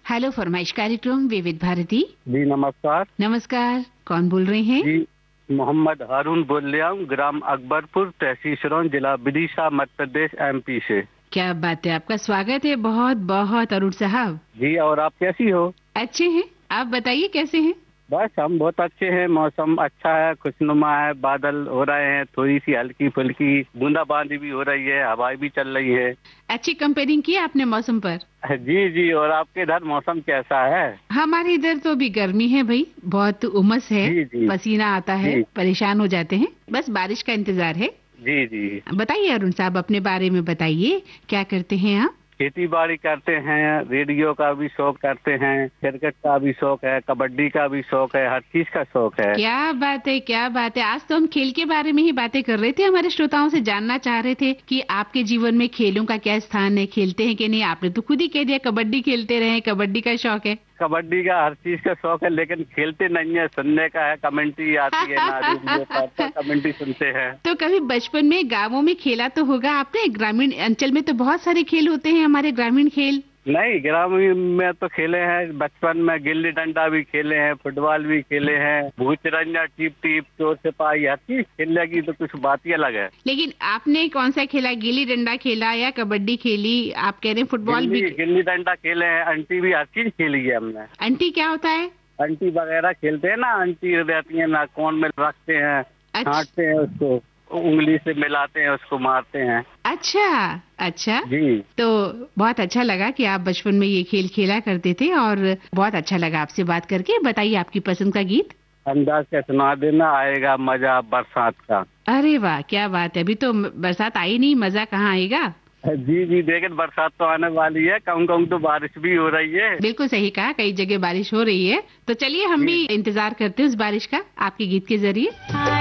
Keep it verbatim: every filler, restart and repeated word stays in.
Hello फरमाइश कार्यक्रम विविध भारती। जी नमस्कार। नमस्कार, कौन बोल रहे हैं? जी मोहम्मद हारून बोल रहा हूँ, ग्राम अकबरपुर, तहसील सिरौंज, जिला विदिशा, मध्य प्रदेश, एमपी से। क्या बात है, आपका स्वागत है बहुत बहुत अरुण साहब। जी, और आप कैसी हो? अच्छे हैं, आप बताइए कैसे हैं? बस हम बहुत अच्छे हैं, मौसम अच्छा है, खुशनुमा है, बादल हो रहे हैं, थोड़ी सी हल्की फुल्की बूंदाबांदी भी हो रही है, हवाएं भी चल रही है। अच्छी कंपेयरिंग की आपने मौसम पर। जी जी, और आपके इधर मौसम कैसा है? हमारे इधर तो अभी गर्मी है भाई, बहुत उमस है। जी जी, पसीना आता है, जी। परेशान हो जाते हैं, बस बारिश का इंतजार है। जी जी। बताइए अरुण साहब, अपने बारे में बताइए, क्या करते हैं आप? खेती बाड़ी करते हैं, रेडियो का भी शौक करते हैं, क्रिकेट का भी शौक है, कबड्डी का भी शौक है, हर चीज का शौक है। क्या बात है, क्या बात है। आज तो हम खेल के बारे में ही बातें कर रहे थे, हमारे श्रोताओं से जानना चाह रहे थे कि आपके जीवन में खेलों का क्या स्थान है, खेलते हैं कि नहीं। आपने तो खुद ही कह दिया कबड्डी खेलते रहे, कबड्डी का शौक है। कबड्डी का हर चीज का शौक है, लेकिन खेलते नहीं है, सुनने का है, कमेंट्री आती है ना, रेडियो पर कमेंट्री सुनते हैं। तो कभी बचपन में गांवों में खेला तो होगा आपने? ग्रामीण अंचल में तो बहुत सारे खेल होते हैं, हमारे ग्रामीण खेल। नहीं, ग्रामीण में तो खेले हैं, बचपन में गिल्ली डंडा भी खेले हैं, फुटबॉल भी खेले हैं, भूचरंजा, टीप टीप, चोर सिपाही, हर चीज खेलने की तो कुछ बात ही अलग है। लेकिन आपने कौन सा खेला? गिल्ली डंडा खेला या कबड्डी खेली? आप कह रहे हैं फुटबॉल भी। गिल्ली डंडा खेले हैं, अंटी भी, हर चीज खेली है हमने। अंटी क्या होता है? अंटी वगैरह खेलते हैं ना, अंटी रहती है ना, कौन में रखते हैं, अच्छा। छांटते हैं उसको, उंगली से मिलाते हैं, उसको मारते हैं। अच्छा अच्छा जी। तो बहुत अच्छा लगा कि आप बचपन में ये खेल खेला करते थे, और बहुत अच्छा लगा आपसे बात करके। बताइए आपकी पसंद का गीत। अंदाज से सुना देना, आएगा मजा बरसात का। अरे वाह, क्या बात है। अभी तो बरसात आई नहीं, मजा कहाँ आएगा। जी जी, लेकिन बरसात तो आने वाली है, कहूँ कहूँ तो बारिश भी हो रही है। बिल्कुल सही कहा, कई जगह बारिश हो रही है। तो चलिए हम भी इंतजार करते हैं उस बारिश का, आपके गीत के जरिए।